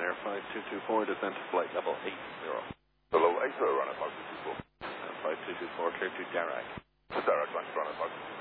Ryanair 5224, descent to flight level 80. Level 80, Ryanair 5224. 5224, clear to Darragh. Darragh, thanks, Ryanair 5224.